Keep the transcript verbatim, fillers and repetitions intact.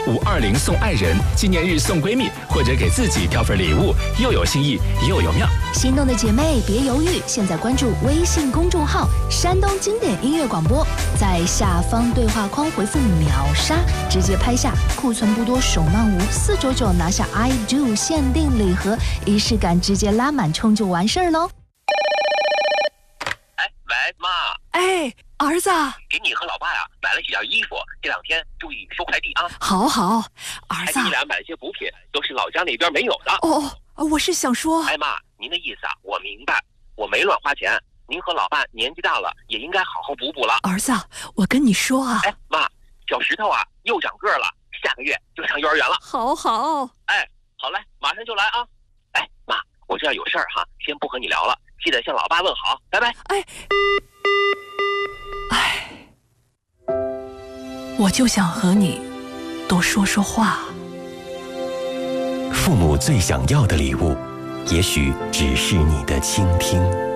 五二零送爱人，纪念日送闺蜜，或者给自己挑份礼物，又有新意又有妙。 心动的姐妹别犹豫，现在关注微信公众号山东经典音乐广播，在下方对话框回复秒杀，直接拍下库存不多手慢无四九九拿下 I do 限定礼盒，仪式感直接拉满冲就完事儿喽。 哎，喂，妈。 哎，儿子， 给你和老爸呀、啊、买了几件衣服，这两天注意收快递啊。 好好，儿子， 还给你俩买了些补品，都是老家那边没有的。 哦，我是想说， 哎妈，您的意思啊，我明白，我没乱花钱。您和老爸年纪大了，也应该好好补补了。 儿子，我跟你说啊， 哎妈，小石头啊又长个了，下个月就上幼儿园了。 好好， 哎，好嘞，马上就来啊。哎妈，我这儿有事儿哈，先不和你聊了，记得向老爸问好，拜拜。 哎。唉，我就想和你多说说话。 父母最想要的礼物，也许只是你的倾听。